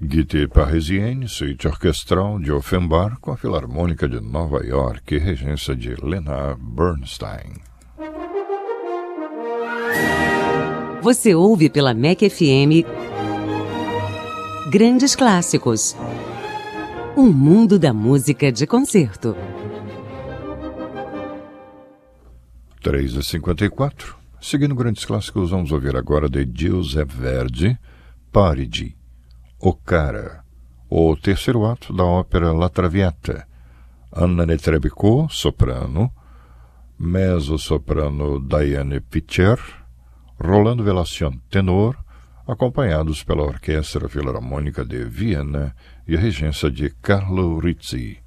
Gaieté Parisienne, suíte orquestral de Offenbach com a Filarmônica de Nova York, regência de Leonard Bernstein. Você ouve pela MEC FM Grandes Clássicos. Um mundo da música de concerto. 3h54. Seguindo Grandes Clássicos, vamos ouvir agora de Giuseppe Verdi, Parigi, O Cara, o terceiro ato da ópera La Traviata. Anna Netrebko, soprano, mezzo-soprano Diane Pitcher, Rolando Velacion, tenor, acompanhados pela Orquestra Filarmônica de Viena e a regência de Carlo Rizzi.